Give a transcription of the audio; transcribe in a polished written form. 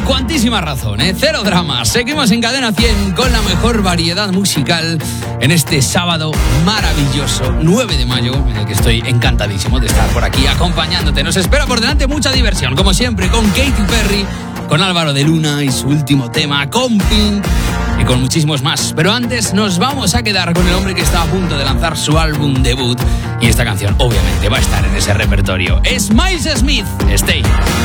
cuantísima razón, ¿eh? Cero drama. Seguimos en Cadena 100 con la mejor variedad musical en este sábado maravilloso, 9 de mayo, en el que estoy encantadísimo de estar por aquí acompañándote. Nos espera por delante mucha diversión, como siempre, con Katy Perry, con Álvaro de Luna y su último tema, con Pink, y con muchísimos más. Pero antes nos vamos a quedar con el hombre que está a punto de lanzar su álbum debut, y esta canción obviamente va a estar en ese repertorio. Es Miles Smith, Stay.